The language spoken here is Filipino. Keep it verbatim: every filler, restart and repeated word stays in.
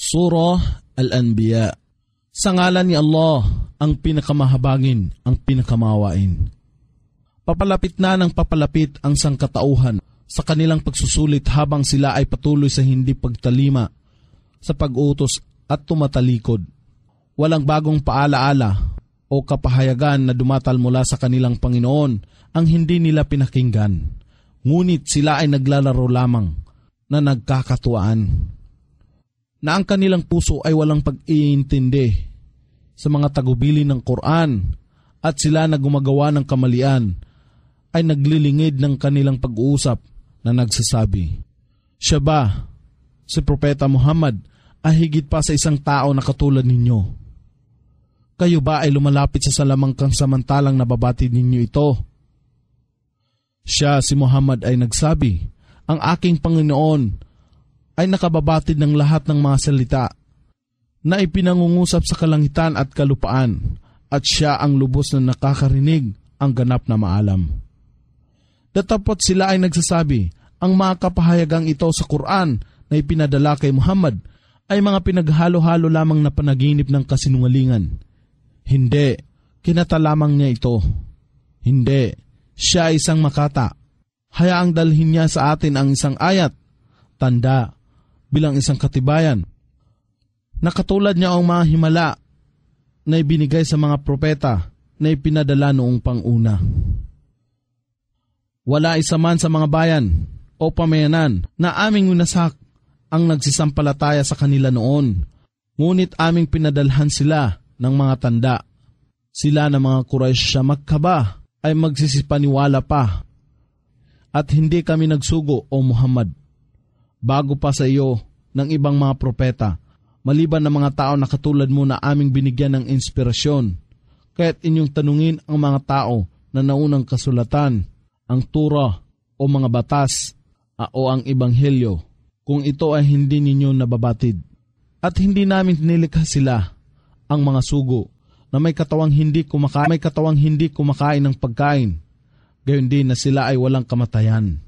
Surah Al-Anbiya. Sa ngalan ni Allah, ang pinakamahabagin, ang pinakamawain. Papalapit na ng papalapit ang sangkatauhan sa kanilang pagsusulit habang sila ay patuloy sa hindi pagtalima, sa pag-utos at tumatalikod. Walang bagong paalaala o kapahayagan na dumatal mula sa kanilang Panginoon ang hindi nila pinakinggan. Ngunit sila ay naglalaro lamang na nagkakatuwaan. Na ang kanilang puso ay walang pag-iintindi sa mga tagubili ng Quran at sila na gumagawa ng kamalian ay naglilingid ng kanilang pag-uusap na nagsasabi, "Siya ba, si Propeta Muhammad, ay higit pa sa isang tao na katulad ninyo? Kayo ba ay lumalapit sa salamangkang samantalang nababatid ninyo ito?" Siya, si Muhammad, ay nagsabi, "Ang aking Panginoon ay nakababatid ng lahat ng mga salita na ipinangungusap sa kalangitan at kalupaan, at siya ang lubos na nakakarinig, ang ganap na maalam." Datapot sila ay nagsasabi, ang mga kapahayagang ito sa Quran na ipinadala kay Muhammad ay mga pinaghalo-halo lamang na panaginip ng kasinungalingan. Hindi, kinata lamang niya ito. Hindi, siya ay isang makata. Hayaang dalhin niya sa atin ang isang ayat, tanda, bilang isang katibayan. Nakatulad niya ang mga himala na ibinigay sa mga propeta na ipinadala noong panguna. Wala isa man sa mga bayan o pamayanan na aming winasak ang nagsisampalataya sa kanila noon, ngunit aming pinadalhan sila ng mga tanda. Sila na mga Quraysh sa Makkah ay magsisipaniwala pa, at hindi kami nagsugo, o Muhammad, bago pa sa iyo ng ibang mga propeta, maliban ng mga tao na katulad mo na aming binigyan ng inspirasyon. Kaya't inyong tanungin ang mga tao na naunang kasulatan, ang Torah o mga batas o ang Ebanghelyo, kung ito ay hindi ninyo nababatid. At hindi namin nilikha sila, ang mga sugo, na may katawang hindi kumakain, may katawang hindi kumakain ng pagkain, gayon din na sila ay walang kamatayan.